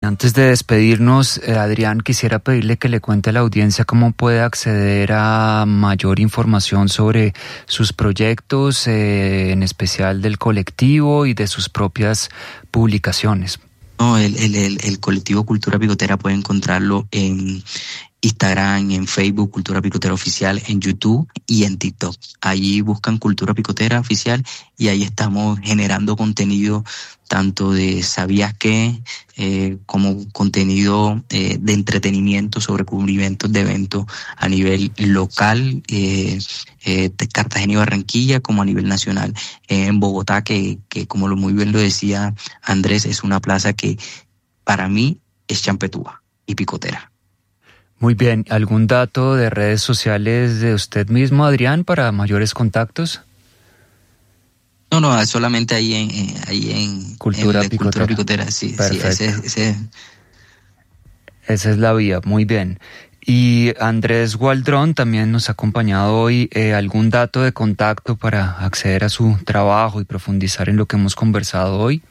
Antes de despedirnos, Adrián, quisiera pedirle que le cuente a la audiencia cómo puede acceder a mayor información sobre sus proyectos, en especial del colectivo y de sus propias publicaciones. No, el colectivo Cultura Picotera puede encontrarlo en Instagram, en Facebook, Cultura Picotera Oficial, en YouTube y en TikTok. Allí buscan Cultura Picotera Oficial y ahí estamos generando contenido tanto de ¿sabías qué? Como contenido de entretenimiento sobre cubrimientos de eventos a nivel local, de Cartagena y Barranquilla, como a nivel nacional. En Bogotá, que como muy bien lo decía Andrés, es una plaza que para mí es champetúa y picotera. Muy bien. ¿Algún dato de redes sociales de usted mismo, Adrián, para mayores contactos? No, solamente ahí en Cultura en Picotera. Cultura Picotera, sí. Perfecto. Sí, Esa es la vía, muy bien. Y Andrés Gualdrón también nos ha acompañado hoy. ¿Algún dato de contacto para acceder a su trabajo y profundizar en lo que hemos conversado hoy?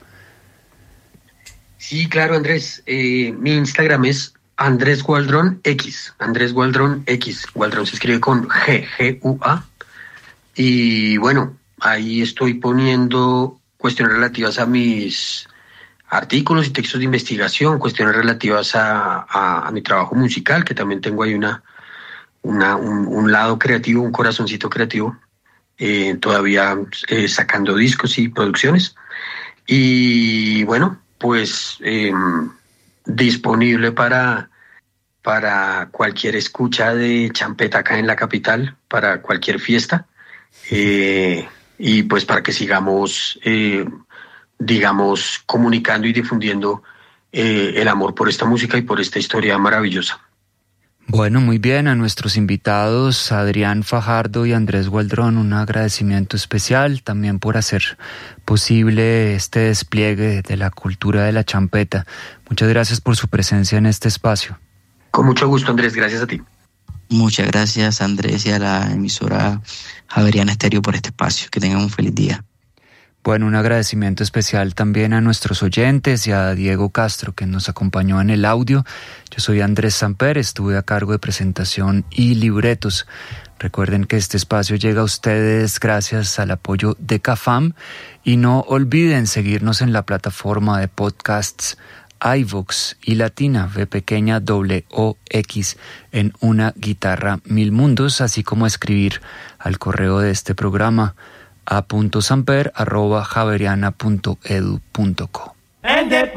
Sí, claro, Andrés. Mi Instagram es Andrés Gualdrón X. Andrés Gualdrón X. Gualdrón se escribe con G-U-A. Y bueno, ahí estoy poniendo cuestiones relativas a mis artículos y textos de investigación, cuestiones relativas a mi trabajo musical, que también tengo ahí un lado creativo, un corazoncito creativo, todavía sacando discos y producciones. Y bueno, pues disponible para cualquier escucha de champeta acá en la capital, para cualquier fiesta. Y pues para que sigamos, digamos, comunicando y difundiendo el amor por esta música y por esta historia maravillosa. Bueno, muy bien. A nuestros invitados, Adrián Fajardo y Andrés Gualdrón, un agradecimiento especial también por hacer posible este despliegue de la cultura de la champeta. Muchas gracias por su presencia en este espacio. Con mucho gusto, Andrés. Gracias a ti. Muchas gracias, Andrés, y a la emisora Javeriana Estéreo por este espacio. Que tengan un feliz día. Bueno, un agradecimiento especial también a nuestros oyentes y a Diego Castro, que nos acompañó en el audio. Yo soy Andrés Samper, estuve a cargo de presentación y libretos. Recuerden que este espacio llega a ustedes gracias al apoyo de CAFAM y no olviden seguirnos en la plataforma de podcasts iVoox y Latina, V pequeña WOX, en Una Guitarra Mil Mundos, así como escribir al correo de este programa a.samper@javeriana.edu.co.